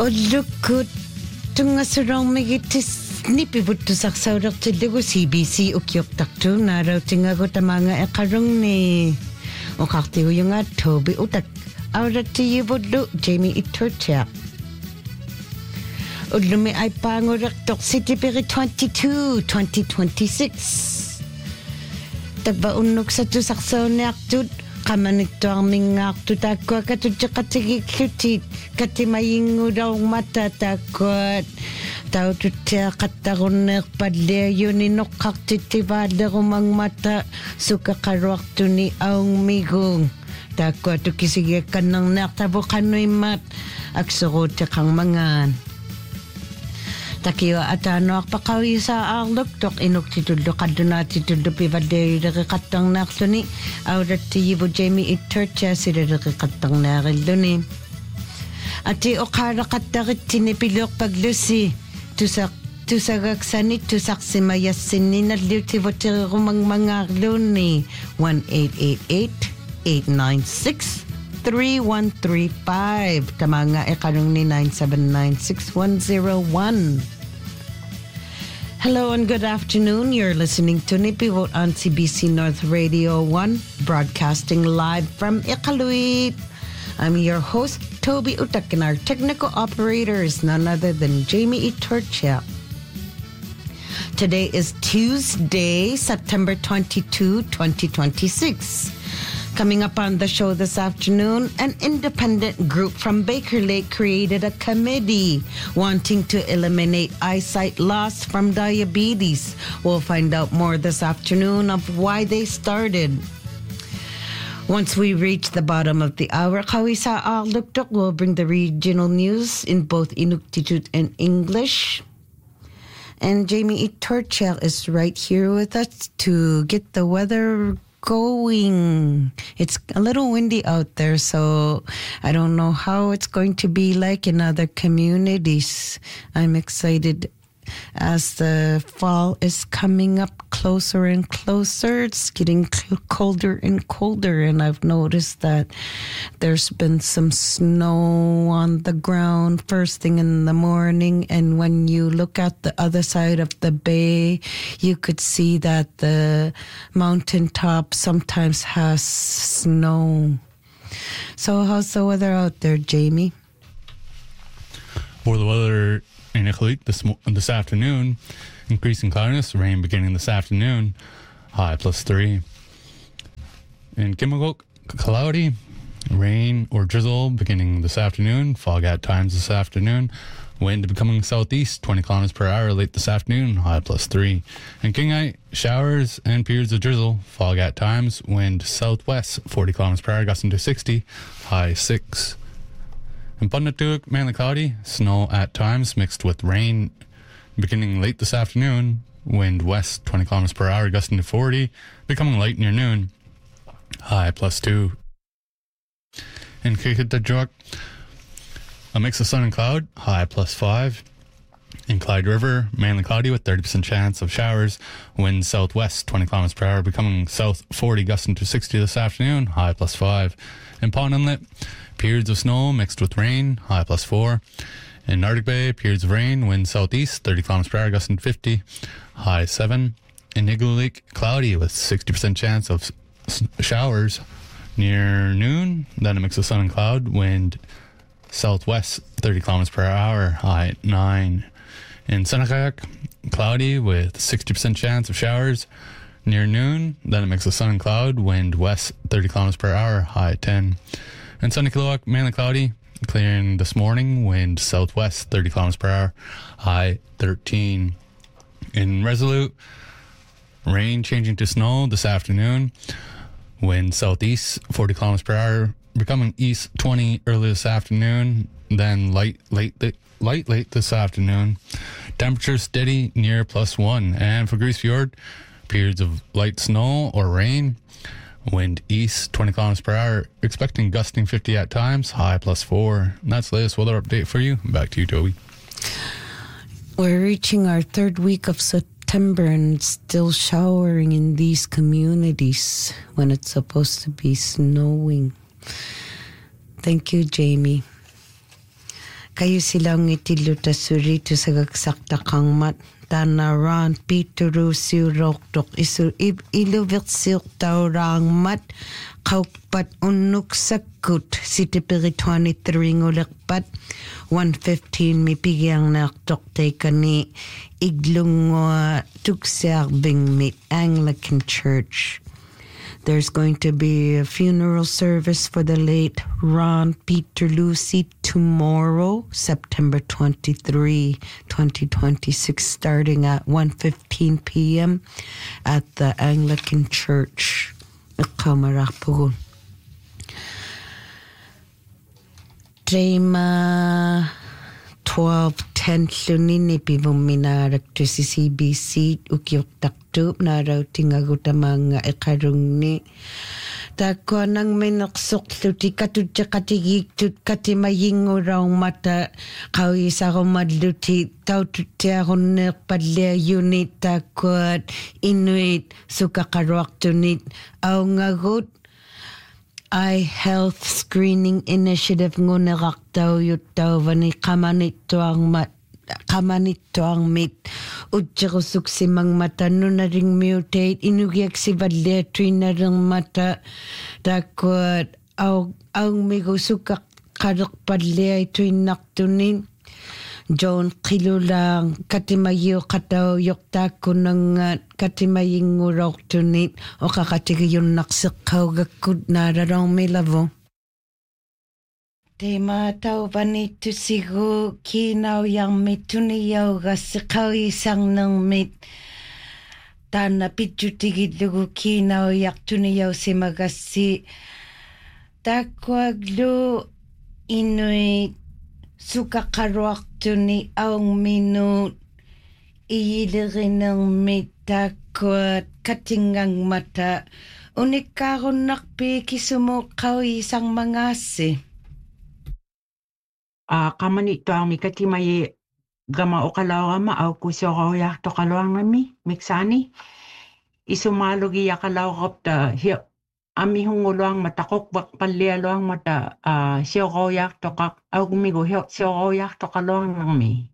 Ollukut tungasurongmigitis nipivuttusaqsaullertillugu CBC ukiortartu naarautingagu tamanga eqarungni uqartiguyunga Toby utak aurattiyivullu Jamie Iturtia ullumi aipaangurertoq Sitipiri 22 2026 tabba unnuksatusaqsauniartut qamanittuarmingaartu taakkua katutteqatigiklutit katimayingularmata taakkuat taututteaqattaqunneerpalliayuni noqqartittivaallerumangmata sukaqaruartuni aungmigung taakkua tukisigiakkannarneartavu qannuimmaat akseruutteqarmangaan takiwa ataanoarpaqawisaarluktoq inuktitullu qaddunaatitullu pivalleeriqattarnaarluni aurattiyivu Jamie Iturtia sileriqattarnaarilluni ati oqaaraqattarittini piluorpaglusi tusagaksani tusaqsimayassinnalliutivuteriqumangmangaarluunni 1-888-896-3135 tamanga eqarungni 9796101. Hello and good afternoon. You're listening to Nippiwot on CBC North Radio 1, broadcasting live from Iqaluit. I'm your host, Toby Utak, and our technical operator is none other than Jamie Iturtia. Today is Tuesday, September 22, 2026. Coming up on the show this afternoon, an independent group from Baker Lake created a committee wanting to eliminate eyesight loss from diabetes. We'll find out more this afternoon of why they started. Once we reach the bottom of the hour, Kawisa Arluktuk will bring the regional news in both Inuktitut and English. And Jamie Iturtia is right here with us to get the weather going. It's a little windy out there, so I don't know how it's going to be like in other communities. I'm excited as the fall is coming up closer and closer. It's getting colder and colder, and I've noticed that there's been some snow on the ground first thing in the morning, and when you look at the other side of the bay, you could see that the mountaintop sometimes has snow. So how's the weather out there, Jamie? For the weather in Iqaluit this afternoon, increasing cloudiness, rain beginning this afternoon, high +3. In Kimagok, cloudy, rain or drizzle beginning this afternoon, fog at times this afternoon, wind becoming southeast 20 kilometers per hour late this afternoon, high +3. In Kingai, showers and periods of drizzle, fog at times, wind southwest 40 kilometers per hour gusting to 60, high 6. In Punatuik, mainly cloudy, snow at times mixed with rain beginning late this afternoon, wind west 20 kilometers per hour gusting to 40, becoming light near noon, high +2. In Kikitajuk, a mix of sun and cloud, high +5. In Clyde River, mainly cloudy with 30% chance of showers, wind southwest 20 kilometers per hour becoming south 40 gusting to 60 this afternoon, high +5. In Pond Inlet, periods of snow mixed with rain, high +4. In Arctic Bay, periods of rain, wind southeast, 30 kilometers per hour, gusting to 50, high 7. In Igloo Lake, cloudy with 60% chance of showers near noon, then a mix of sun and cloud, wind southwest, 30 kilometers per hour, high 9. In Senakayak, cloudy with 60% chance of showers near noon, then a mix of sun and cloud, wind west, 30 kilometers per hour, high 10. In Sunny Kilowak, mainly cloudy, clearing this morning, wind southwest 30 kilometers per hour, high 13. In Resolute, rain changing to snow this afternoon, wind southeast 40 kilometers per hour, becoming east 20 early this afternoon, then light late this afternoon. Temperature steady near +1. And for Grise Fjord, periods of light snow or rain, wind east 20 kilometers per hour, expecting gusting 50 at times, high +4. And that's the latest weather update for you. Back to you, Toby. We're reaching our third week of September and it's still showering in these communities when it's supposed to be snowing. Thank you, Jamie. Kayo silang itiluta surito sa gagsakta kang mat. Tanaran Peteru siroktok isu iluversir taurang mat. Kaukpat unuk sakut sitipiri 23 ngulakpat 1:15 mipigyang naktok tekani iglung tukserbing mit Anglican Church. There's going to be a funeral service for the late Ron Peter Lucy tomorrow, September 23, 2026, starting at 1:15 p.m. at the Anglican Church. Kamarapugun. Tema 12:10 lunin ipivumminarak to si CBC ukyok taktup naraw tingagutamang ikarung ni tako nang minaksok luti katutya katigik tut katimaying uraw mata kawisa kumadluti tau tutya kuner padle unit takot inuit sukakarwak tunit aw ngagut Eye Health Screening Initiative ngunerak daw yutaw vani kamanito ang mit utjirusuk si mang mata no na ring mutate inugyak si badletri na ring mata dakot ang migusuk karak padle ito inaktunin John kilulang katimayo kataw yokta ko ng katimaying ngurok tunit o kakatigayon naksakaw gakod nararang may lavo. Tema tao ba nito sigo kinaw yang mituniyaw gasikaw isang ng mit. Tana pitjutigid lugo kinaw yak tuniyaw si magasi. Takwaglo inuit suka karwak tuni ang minut iilirin ng mitakot katingang mata unik karon nakpi kisumukaw isang mangasi. Kamanito ang mikatimayi gama o kalawa maaw kusyo ko yak to kalawang nami miksani isumalugi ya kalawak ta hiyo ami hunguluang matakok bak palialo ang mata siyo ko yak to kak aw gumigo siyo ko yak to kalawang nami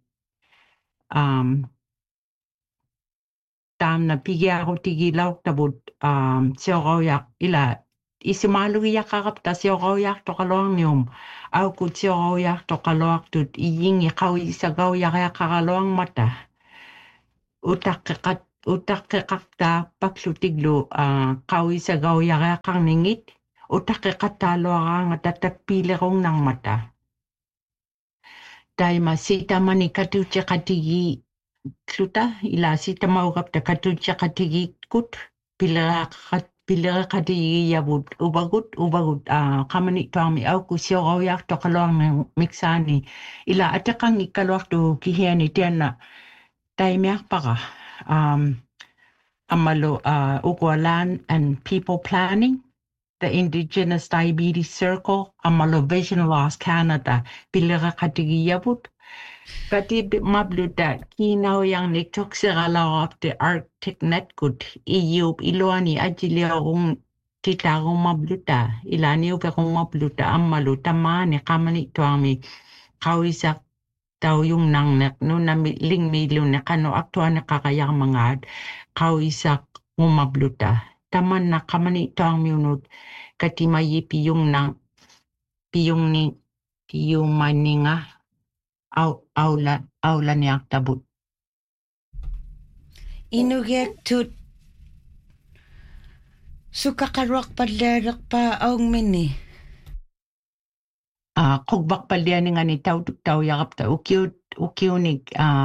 tam na pigya ako tigilaw tabud siyo ko yak ila isumalugi ya kakap ta siyo ko yak to kalawang niyom aw kut siyo ko yak to kalawak tut iying ikaw isagaw yak kakalawang mata utak kakakta pagsutiglo kawi sa gawya kang ningit utak kakatalo ang tatakpili kong ng mata. Dahil masita mani katutya katigi kluta ila sita maugap ta katutya katigi kut pila katigi yabud ubagut kamani to ami au kusyo gawya to kalawang ng miksani ila atakang ikalwak to kihiyani tiyan na dahil miyak pa ka amalo Ugwalan and People Planning, the Indigenous Diabetes Circle, amalo Vision Loss Canada, pilaga katigiyabut. Kati mabluda kinaw yang nitok sigalaw of the Arctic Netgut, iyup iluani ajiliya kung titagong mabluda, ilani upe kung mabluda amalo tamane kamani tuami kawisak daw yung nangnak no na ling milo na kano aktuan na kakayang mga kawisak umabluta. Taman na kamani ito ang minut katimayi piyong maninga aula ni aktabut. Inugek tut sukakarwak padlerak pa aung mini. Kugbak palyan nga ni tau yakap ta ukiunig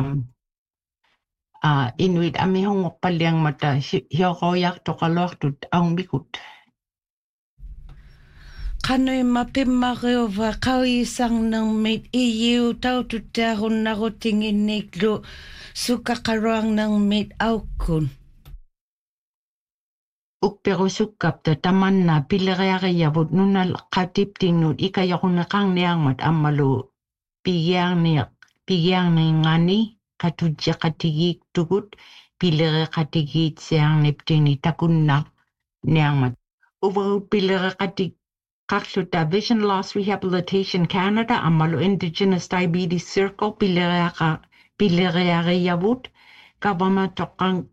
inuit ami hong palyang mata hiyo ko yak to kalok tut ang bikut. Kano'y mapimakyo ba kawisang ng mit iyiw tau tutahon na ko tingin niklo sukakarwang ng mit aukun. Pero sukap ta taman na pilakaya yabot nunal katip tinut ikaya ko na kang niyang mat amalo pigyang ni ngani katudya katigik tugut pilaka katigit siyang neptini takun na niyang mat. Ubaw pilaka Kakluta Vision Loss Rehabilitation Canada amalu Indigenous Diabetes Circle pileriariyavut kavama tokang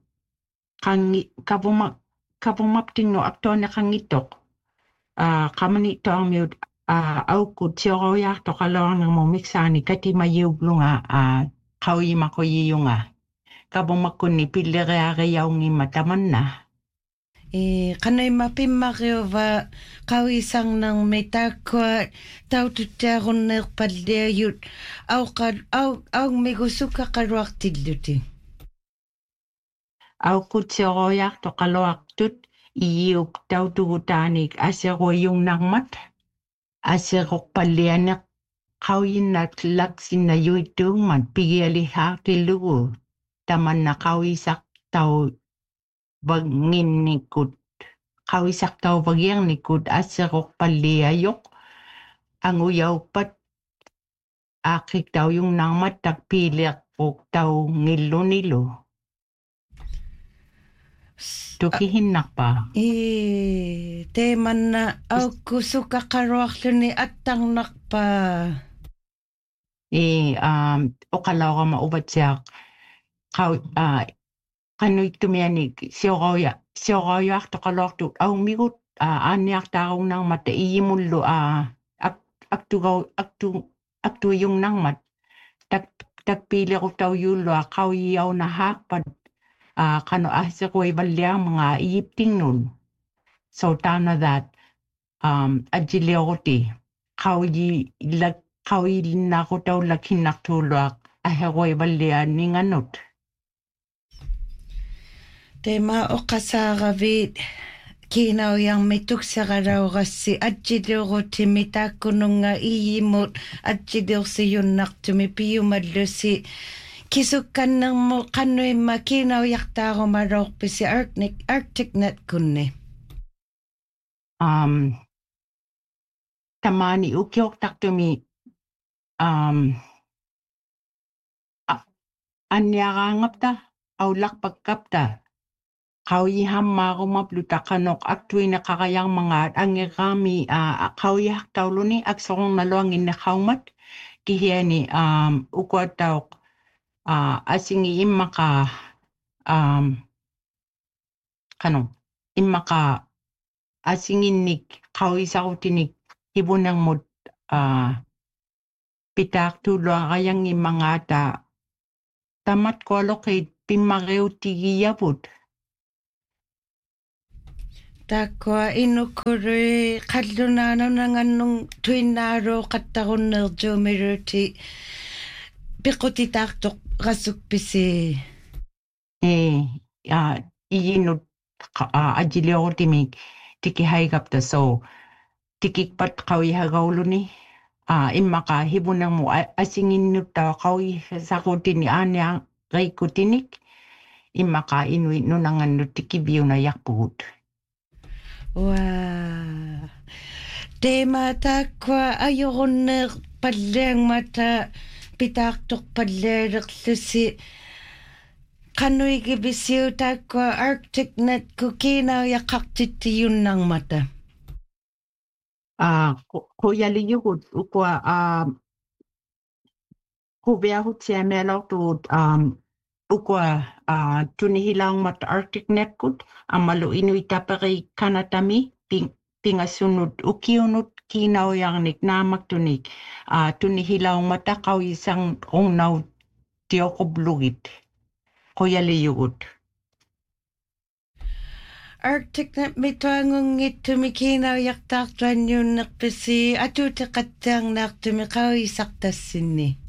kavumapting no akto na kangitok kamani to ang miud au kutsyoya to kalawang ng mumiksani kati mayublunga kawi makoyiyunga kavumakuni pileriariyaw ngi mataman na kanay mapimmakiova kawisang ng metakwa taututaron nerpadleyut au megusuka karuak tigluti. Au kutsyoyak to kalawak tut iyuk tautugutanik aseroyong nangmat aserok palianak kawin na laksin na yuitung man pigiliha tilugo taman na kawisak tau bagin nikut kawisak tau bagyang nikut aserok paliayok ang uyaw pat akik tau yung nangmat takpiliak po tau nilo tukihinak pa. Teman na au kusuka karuak ni atang nakpa. Okalaw ka maubat siya kano'y tumiyanig siyokoya to kalawak to au migut aniyak taong nang mata iyimullo aktu yung nang mat takpili ko tau yulo kawiyaw na hakpad kano asikoy balyang mga iyipting nun. So tana that agilioti kawi na ko daw lakinak tulak ahekoy balyan ni nganot. Tema o kasagavit kinaw yang mituk sa karaw kasi agilioti mitakunong nga iyimot agilir si yun naktumipiyo madlusi kisukan ng mo kano'y makinaw yakta ko marok pa si Arctic Net kunne. Tamani ukyok taktumi anyakangap ta aulak pagkapta kawiham mako mapluta kanok aktui na kakayang mga angirami kawihak taulo ni aksong naluangin na kaumat kihiyani ukwat tawk asing imaka imaka asingin ni kawisa ko tinik ibunang mod pitak tulo kayang imangata tamat ko allocate pimarew tigiyabot takwa inukuri kadlunano ng anong tuinaro katakon nerjo meruti pikuti-taktok kasuk pisi. Iyinut agilyo ko timig tikihayagap ta so tikikpat kawihagawlo ni imaka hibunang mo asingin nuta kawi sa kutin ni anya kay kutinik imaka inuit no nangan tikibiyo na yakput. Wow. Tema takwa ayokon na padlang mata pitaktok padlerak si kano'y gibisiw takwa Arctic Net kukinaw yakaktit yun ng mata. Kuya liyukot ukwa kubiyahut siya melaw to ukwa tunihilang mata Arctic Net kut amalu inuit tapari kanatami pingasunod ukiunot kinaw yang niknamak tunik tunihilaw mata kaw isang unaw tiyoko blugit kuya liyugot Arctic Net mituangong itumikinaw yaktaktuan yun nakpisi atutakatang naktumikaw isaktas sinni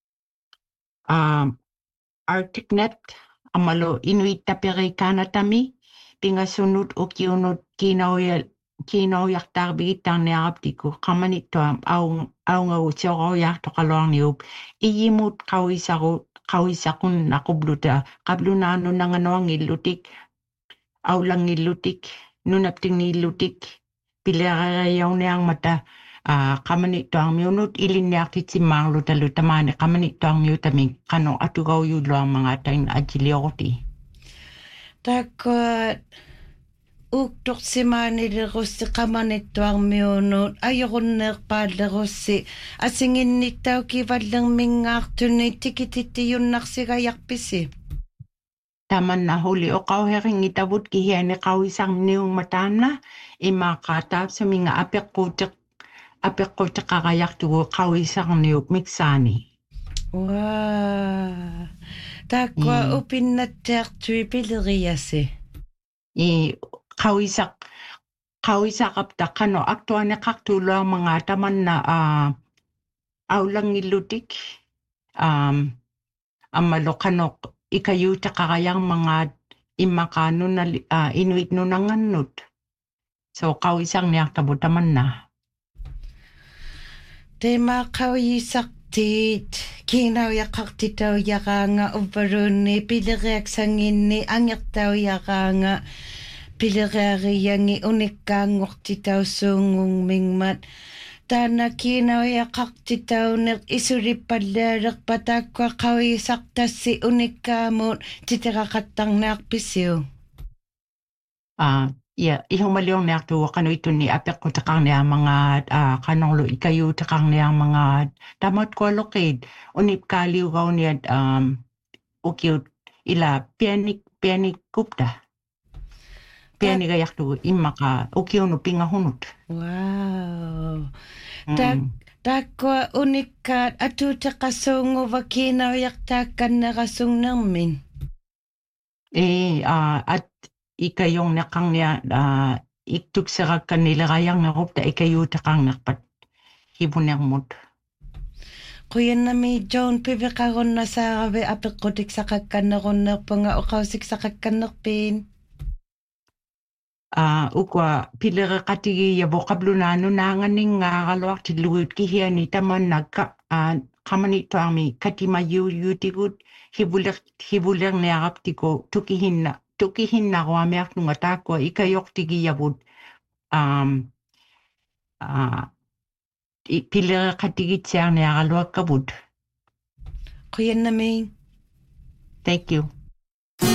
Arctic Net amalo inuit tapiri kanatami pingasunod ukiunot kinaw yaktar bigitang niaraptiko kamanito au nga utsyo yakto kalawang niup iyimut kawisakun nakubluta kablunano nang anong ilutik au lang ilutik nunapting nilutik pilarayaw niyang mata kamanito ang miunut ilin yakit si manglo talutamane kamanito ang miutaming kano atugaw yulo ang mga tayo na agiliokoti takot uuktorsimaanillerussi qamanittuarmiunut ajorunneerpaallerussi asinginnittau kivallermingaartuni tikitittiyunnarsigayarpisi. Taman na huli o kauheringitavut kihiani kauisarniung matana imaqataap sa mga apiqquutiqaqayartugu kauisarniuk miksani. Waa. Taakua upinnatteartui pileriasi. Kauisaqapta qano aktuaniqartuulua mga taman na aulangillutik amalo qano ikayutaqaqayang mga imaqanu na inuit nunangannut. So kauisang niaqtabu taman na. Tema qauyisaqtiit kiinauyaqartitauyaqaanga uparunni pileriaksanginni angertauyaqaanga pileriariyangi unikkaangortitaussuungungmingmat taana kiinauyaqartitauneq isurippallaaleqpataakua qauyisaqtassi unikkaamut titeraqattarnaarpisiu. Ihumaliong niaqtuwa kanu ituni apiqquutiqarnia mga kanonglu ikayutiqarnia mga tamat kualokid unipkaaliugauniat ukiut ila pianik kupta. Pianigayaqtugu immaqa ukiunu pingahunut. Wow. Taakua unikkaat atuutaqassuunguva kiinauyaqtaakkannerasungnermin. At ikayong nakangnya iktukserakkan nilarayangnerupta ikayutiqarnerpat hibunermut. Quyannami John piviqarunnasaaravi apiqqutiksaqakkannerunnerpunga uqausiksaqakkannerpiin. Ukwa pilereqatigi yavoqablunanu naanganingaaqaluartillugut kihiani tamannakka qamanittuarmi katimayuutigut hibulerniaraptiku tukihinnaruamiartunga taakkua ikayortigiyavut pilereqatigitsiarniaqaluakkavut. Quyannami. Thank you.